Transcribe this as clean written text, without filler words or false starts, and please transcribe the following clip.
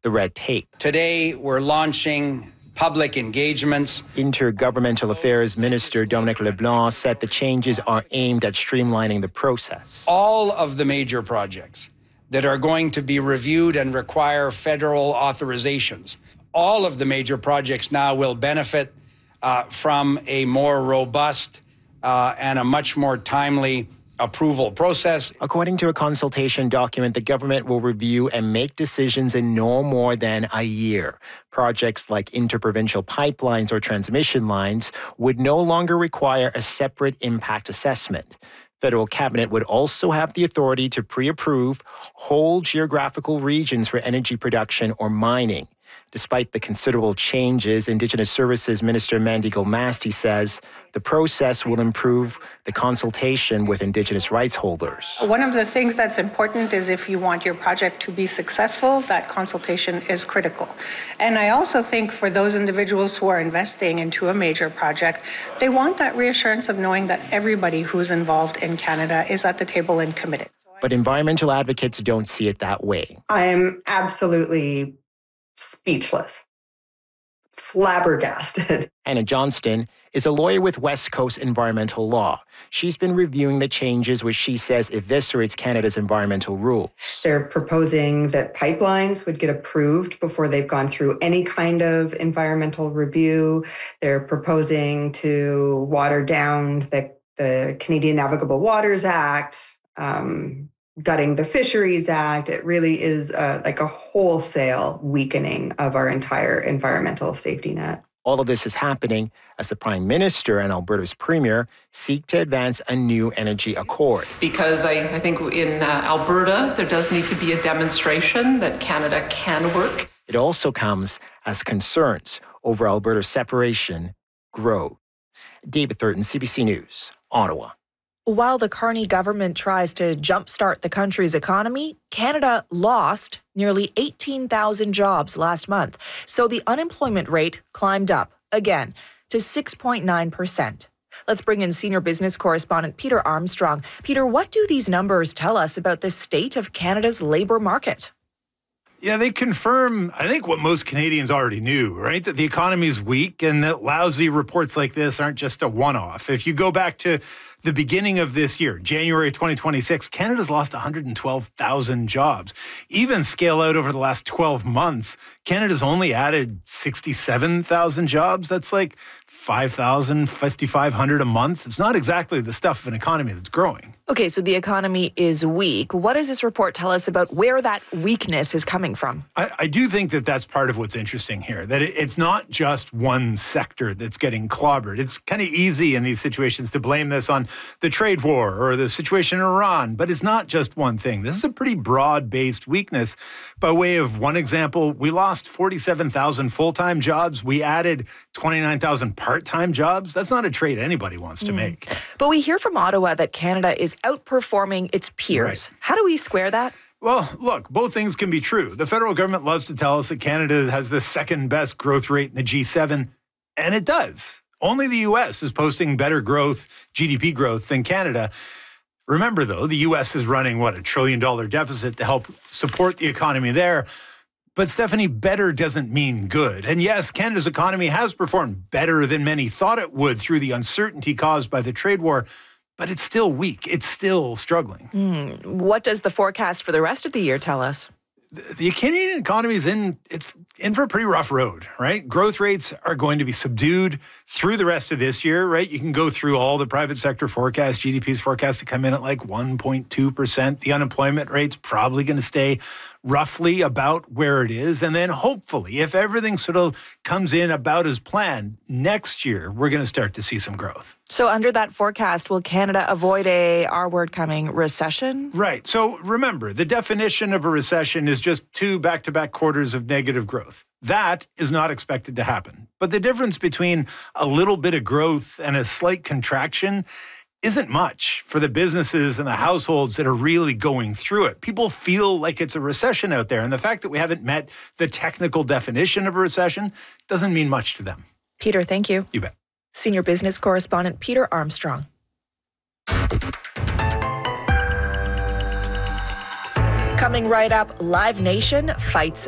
the red tape. Today, we're launching public engagements. Intergovernmental Affairs Minister Dominic LeBlanc said the changes are aimed at streamlining the process. All of the major projects that are going to be reviewed and require federal authorizations, all of the major projects now will benefit from a more robust and a much more timely approval process. According to a consultation document, the government will review and make decisions in no more than a year. Projects like interprovincial pipelines or transmission lines would no longer require a separate impact assessment. Federal cabinet would also have the authority to pre-approve whole geographical regions for energy production or mining. Despite the considerable changes, Indigenous Services Minister Mandy Gulmasti says the process will improve the consultation with Indigenous rights holders. One of the things that's important is if you want your project to be successful, that consultation is critical. And I also think for those individuals who are investing into a major project, they want that reassurance of knowing that everybody who's involved in Canada is at the table and committed. But environmental advocates don't see it that way. I'm absolutely speechless, flabbergasted. Anna Johnston is a lawyer with West Coast Environmental Law. She's been reviewing the changes which she says eviscerates Canada's environmental rules. They're proposing that pipelines would get approved before they've gone through any kind of environmental review. They're proposing to water down the Canadian Navigable Waters Act, gutting the Fisheries Act. It really is like a wholesale weakening of our entire environmental safety net. All of this is happening as the Prime Minister and Alberta's Premier seek to advance a new energy accord. Because I think in Alberta, there does need to be a demonstration that Canada can work. It also comes as concerns over Alberta's separation grow. David Thurton, CBC News, Ottawa. While the Carney government tries to jumpstart the country's economy, Canada lost nearly 18,000 jobs last month. So the unemployment rate climbed up again to 6.9%. Let's bring in senior business correspondent Peter Armstrong. Peter, what do these numbers tell us about the state of Canada's labor market? Yeah, they confirm, I think, what most Canadians already knew, right? That the economy is weak and that lousy reports like this aren't just a one-off. If you go back to the beginning of this year, January 2026, Canada's lost 112,000 jobs. Even scale out over the last 12 months, Canada's only added 67,000 jobs. That's like 5,000, 5,500 a month. It's not exactly the stuff of an economy that's growing. Okay, so the economy is weak. What does this report tell us about where that weakness is coming from? I do think that that's part of what's interesting here, that it's not just one sector that's getting clobbered. It's kind of easy in these situations to blame this on the trade war or the situation in Iran, but it's not just one thing. This is a pretty broad-based weakness. By way of one example, we lost 47,000 full-time jobs. We added 29,000 part-time jobs. That's not a trade anybody wants to make. But we hear from Ottawa that Canada is outperforming its peers. Right. How do we square that? Well, look, both things can be true. The federal government loves to tell us that Canada has the second best growth rate in the G7, and it does. Only the U.S. is posting better growth, GDP growth, than Canada. Remember, though, the U.S. is running, $1 trillion deficit to help support the economy there. But, Stephanie, better doesn't mean good. And yes, Canada's economy has performed better than many thought it would through the uncertainty caused by the trade war, but it's still weak. It's still struggling. What does the forecast for the rest of the year tell us? The Canadian economy is in for a pretty rough road, right? Growth rates are going to be subdued through the rest of this year, right? You can go through all the private sector forecasts. GDP's forecast to come in at like 1.2%. The unemployment rate's probably going to stay roughly about where it is. And then hopefully, if everything sort of comes in about as planned, next year, we're going to start to see some growth. So under that forecast, will Canada avoid a R-word coming recession? Right. So remember, the definition of a recession is just 2 back-to-back quarters of negative growth. That is not expected to happen. But the difference between a little bit of growth and a slight contraction isn't much for the businesses and the households that are really going through it. People feel like it's a recession out there. And the fact that we haven't met the technical definition of a recession doesn't mean much to them. Peter, thank you. You bet. Senior business correspondent Peter Armstrong. Coming right up, Live Nation fights